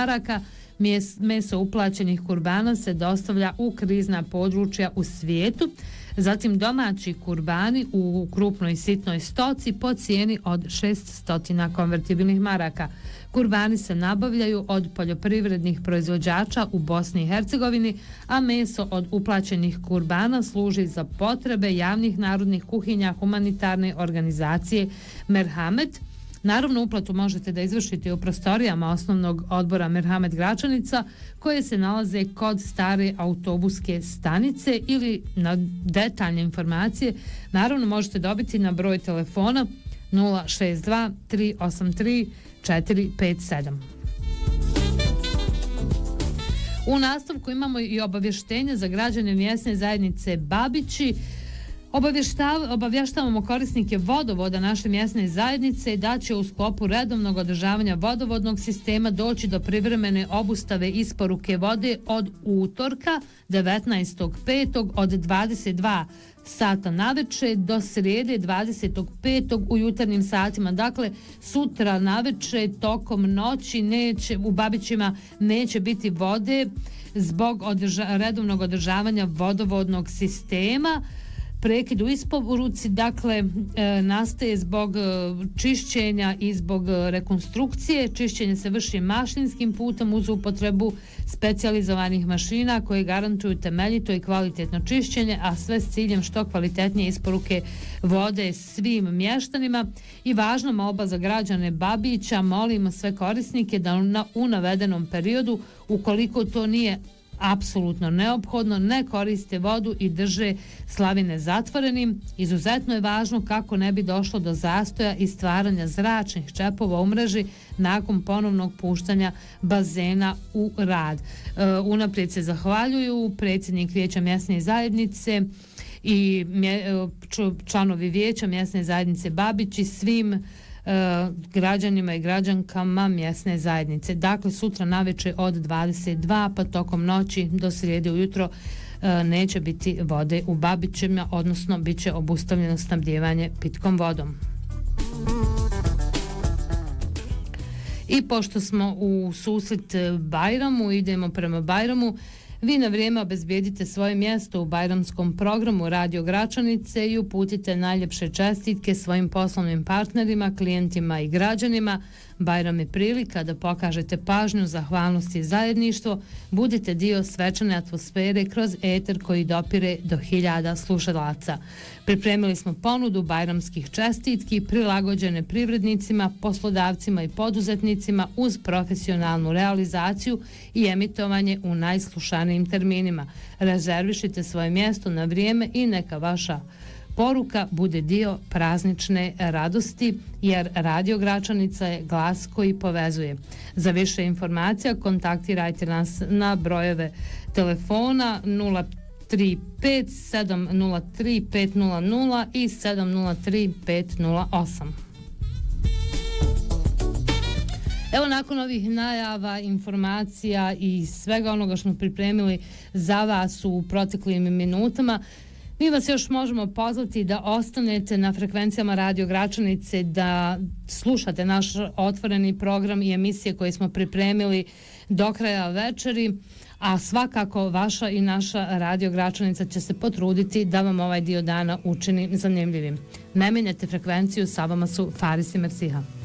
maraka. Meso uplaćenih kurbana se dostavlja u krizna područja u svijetu. Zatim domaći kurbani u krupnoj i sitnoj stoci po cijeni od 600 konvertibilnih maraka. Kurbani se nabavljaju od poljoprivrednih proizvođača u Bosni i Hercegovini, a meso od uplaćenih kurbana služi za potrebe javnih narodnih kuhinja humanitarne organizacije Merhamet. Naravno, uplatu možete da izvršite u prostorijama osnovnog odbora Merhamet Gračanica, koje se nalaze kod stare autobuske stanice, ili na detaljne informacije naravno možete dobiti na broj telefona 062 383 457. U nastavku imamo i obavještenje za građane mjesne zajednice Babići. Obavještavamo korisnike vodovoda naše mjesne zajednice da će u sklopu redovnog održavanja vodovodnog sistema doći do privremene obustave isporuke vode od utorka 19.5. od 22 sata naveče do srijede 25. u jutarnjim satima. Dakle, sutra naveče tokom noći u Babićima neće biti vode zbog redovnog održavanja vodovodnog sistema. Prekid u isporuci, dakle, nastaje zbog čišćenja i zbog rekonstrukcije. Čišćenje se vrši mašinskim putem uz upotrebu specijalizovanih mašina koje garantuju temeljito i kvalitetno čišćenje, a sve s ciljem što kvalitetnije isporuke vode svim mještanima. I važna molba za građane Babića, molimo sve korisnike da u navedenom periodu, ukoliko to nije apsolutno neophodno, ne koriste vodu i drže slavine zatvorenim. Izuzetno je važno kako ne bi došlo do zastoja i stvaranja zračnih čepova u mreži nakon ponovnog puštanja bazena u rad. Unaprijed se zahvaljuju predsjednik Vijeća mjesne zajednice i članovi Vijeća mjesne zajednice Babić i svim građanima i građankama mjesne zajednice. Dakle, sutra naveče od 22 pa tokom noći do srijede ujutro neće biti vode u Babićima, odnosno bit će obustavljeno snabdijevanje pitkom vodom. I pošto smo u susret Bajramu, idemo prema Bajramu. Vi na vrijeme obezbijedite svoje mjesto u bajramskom programu Radio Gračanice i uputite najljepše čestitke svojim poslovnim partnerima, klijentima i građanima. Bajram je prilika da pokažete pažnju, zahvalnost i zajedništvo. Budite dio svečane atmosfere kroz eter koji dopire do 1000 slušalaca. Pripremili smo ponudu bajramskih čestitki prilagođene privrednicima, poslodavcima i poduzetnicima uz profesionalnu realizaciju i emitovanje u najslušanijim terminima. Rezervišite svoje mjesto na vrijeme i neka vaša poruka bude dio praznične radosti, jer Radio Gračanica je glas koji povezuje. Za više informacija kontaktirajte nas na brojeve telefona 035 703 500 i 703 508. Evo, nakon ovih najava, informacija i svega onoga što smo pripremili za vas u proteklim minutama, mi vas još možemo pozvati da ostanete na frekvencijama Radio Gračanice, da slušate naš otvoreni program i emisije koje smo pripremili do kraja večeri, a svakako vaša i naša Radio Gračanica će se potruditi da vam ovaj dio dana učini zanimljivim. Ne mijenjate frekvenciju, sa vama su Faris i Mersiha.